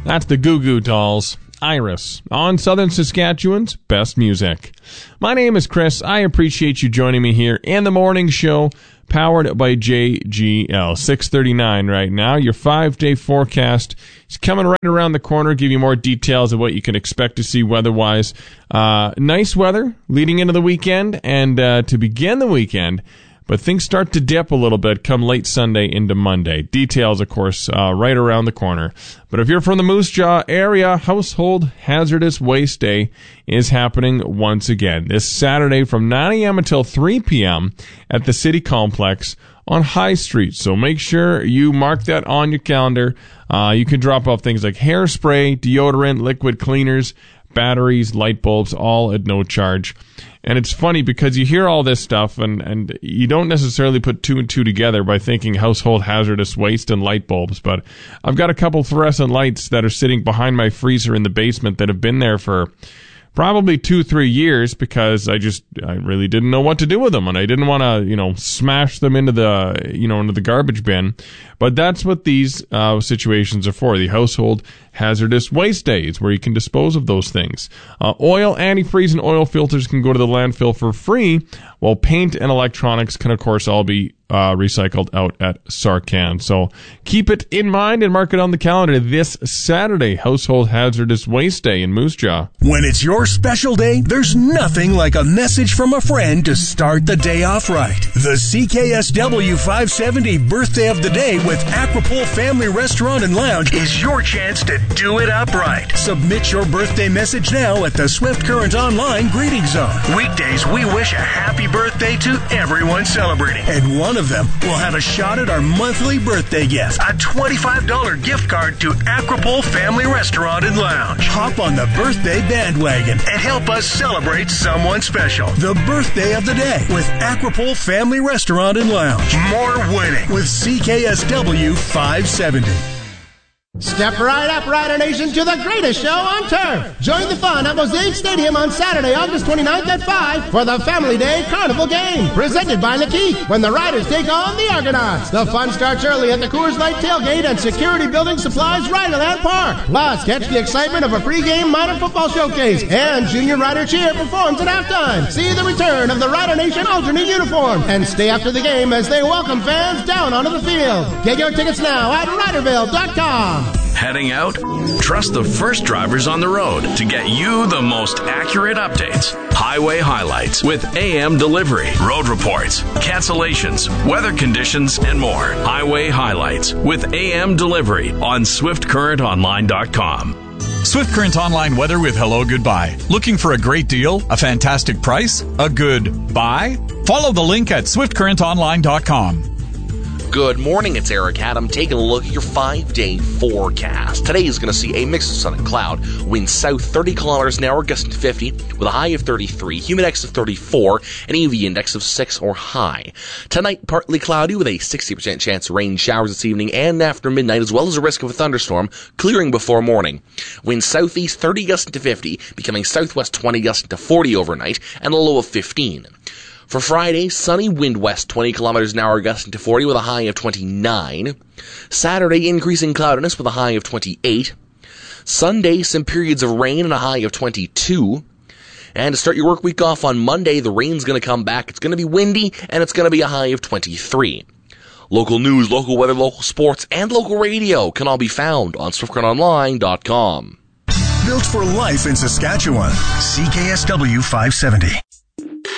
That's the Goo Goo Dolls, Iris, on Southern Saskatchewan's best music. My name is Chris. I appreciate you joining me here in the morning show, powered by JGL. 6:39 right now. Your 5-day forecast is coming right around the corner. Give you more details of what you can expect to see weather-wise. Nice weather leading into the weekend and to begin the weekend. But things start to dip a little bit come late Sunday into Monday. Details, of course, right around the corner. But if you're from the Moose Jaw area, Household Hazardous Waste Day is happening once again this Saturday from 9 a.m. until 3 p.m. at the City Complex on High Street. So make sure you mark that on your calendar. You can drop off things like hairspray, deodorant, liquid cleaners, batteries, light bulbs, all at no charge. And it's funny because you hear all this stuff and you don't necessarily put two and two together by thinking household hazardous waste and light bulbs. But I've got a couple fluorescent lights that are sitting behind my freezer in the basement that have been there for probably 2-3 years because I really didn't know what to do with them, and I didn't want to, smash them into the garbage bin. But that's what these situations are for, the Household Hazardous Waste Days, where you can dispose of those things. Oil, antifreeze, and oil filters can go to the landfill for free, while paint and electronics can, of course, all be recycled out at Sarcan. So keep it in mind and mark it on the calendar this Saturday, Household Hazardous Waste Day in Moose Jaw. When it's your special day, there's nothing like a message from a friend to start the day off right. The CKSW 570 Birthday of the Day with Aquapole Family Restaurant and Lounge is your chance to do it up right. Submit your birthday message now at the Swift Current Online Greeting Zone. Weekdays, we wish a happy birthday to everyone celebrating, and one of them will have a shot at our monthly birthday gift, a $25 gift card to Aquapole Family Restaurant and Lounge. Hop on the birthday bandwagon and help us celebrate someone special. The birthday of the day with Aquapole Family Restaurant and Lounge. More winning with CKSW 570. Step right up, Rider Nation, to the greatest show on turf. Join the fun at Mosaic Stadium on Saturday, August 29th at 5 for the Family Day Carnival Game, presented by Lakeith, when the Riders take on the Argonauts. The fun starts early at the Coors Light Tailgate and Security Building Supplies Riderland Park. Plus, catch the excitement of a pregame minor football showcase, and Junior Rider Cheer performs at halftime. See the return of the Rider Nation alternate uniform, and stay after the game as they welcome fans down onto the field. Get your tickets now at Riderville.com. Heading out? Trust the first drivers on the road to get you the most accurate updates. Highway highlights with AM delivery, road reports, cancellations, weather conditions, and more. Highway highlights with AM delivery on SwiftCurrentOnline.com. Swift Current Online weather with Hello Goodbye. Looking for a great deal? A fantastic price? A good buy? Follow the link at SwiftCurrentOnline.com. Good morning, it's Eric Adam taking a look at your 5-day forecast. Today is going to see a mix of sun and cloud. Winds south 30 kilometers an hour, gusting to 50, with a high of 33, humidex of 34, and UV index of 6 or high. Tonight, partly cloudy with a 60% chance of rain showers this evening and after midnight, as well as a risk of a thunderstorm, clearing before morning. Winds southeast 30 gusting to 50, becoming southwest 20 gusting to 40 overnight, and a low of 15. For Friday, sunny, wind west 20 kilometers an hour, gusting to 40 with a high of 29. Saturday, increasing cloudiness with a high of 28. Sunday, some periods of rain and a high of 22. And to start your work week off on Monday, the rain's going to come back. It's going to be windy, and it's going to be a high of 23. Local news, local weather, local sports, and local radio can all be found on SwiftCurrentOnline.com. Built for life in Saskatchewan. CKSW 570.